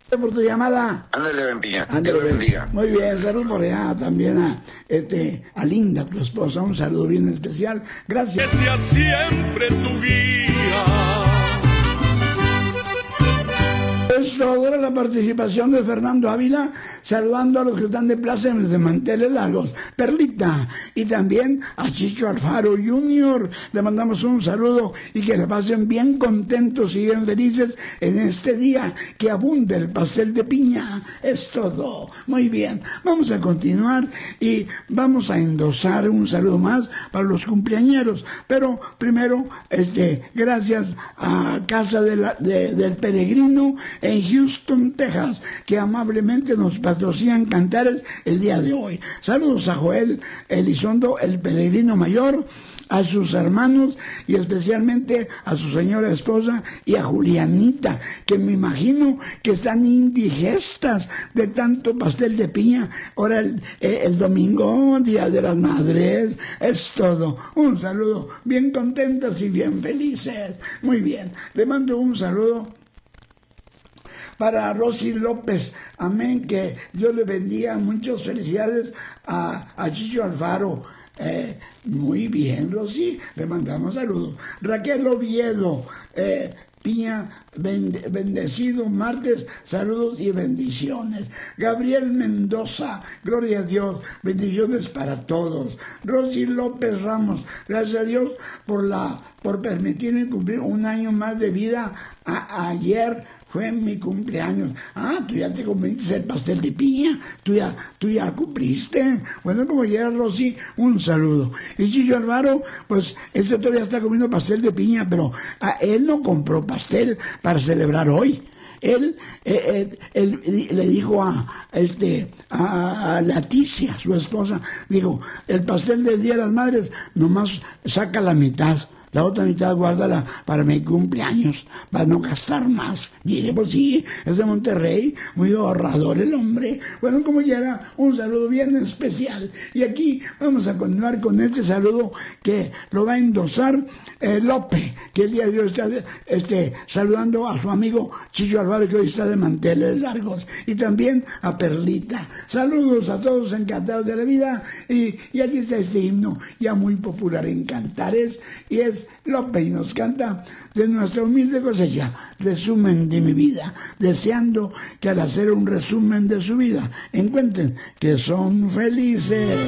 Por tu llamada. Ándale, Ben Piña. Ándale, Dios lo bendiga. Muy bien, salud por allá también a Linda, tu esposa, un saludo bien especial. Gracias. Que sea siempre tu guía. Eso, ahora la participación de Fernando Ávila, saludando a los que están de plácemes de manteles largos. Perlita, y también a Chicho Alfaro Jr. Le mandamos un saludo y que le pasen bien contentos y bien felices en este día, que abunde el pastel de piña. Es todo. Muy bien, vamos a continuar y vamos a endosar un saludo más para los cumpleañeros. Pero primero, gracias a Casa del Peregrino en Houston, Texas, que amablemente nos patrocinan cantares el día de hoy. Saludos a Joel Elizondo, el peregrino mayor, a sus hermanos y especialmente a su señora esposa y a Julianita, que me imagino que están indigestas de tanto pastel de piña. Ahora el domingo, Día de las Madres, es todo. Un saludo, bien contentas y bien felices. Muy bien, le mando un saludo para Rosy López, amén, que Dios le bendiga, muchas felicidades a Chicho Alfaro. Muy bien, Rosy, le mandamos saludos. Raquel Oviedo, Piña, bendecido martes, saludos y bendiciones. Gabriel Mendoza, gloria a Dios, bendiciones para todos. Rosy López Ramos, gracias a Dios por permitirme cumplir un año más de vida. Ayer fue mi cumpleaños. Tú ya te comiste el pastel de piña. Tú ya cumpliste. Bueno, como ya Rosy, un saludo. Y Chicho Alvaro, pues, todavía está comiendo pastel de piña, pero él no compró pastel para celebrar hoy. Él le dijo a Leticia, su esposa, dijo, el pastel del Día de las Madres, nomás saca la mitad. La otra mitad guárdala para mi cumpleaños, para no gastar más. Mire, pues sí, es de Monterrey, muy ahorrador el hombre. Bueno, como ya era, un saludo bien especial. Y aquí vamos a continuar con este saludo que lo va a endosar López, que el día de hoy está saludando a su amigo Chicho Alvaro, que hoy está de manteles largos. Y también a Perlita. Saludos a todos encantados de la vida. Y aquí está este himno ya muy popular en cantares, y es López, y nos canta de nuestra humilde cosecha, resumen de mi vida, deseando que al hacer un resumen de su vida encuentren que son felices.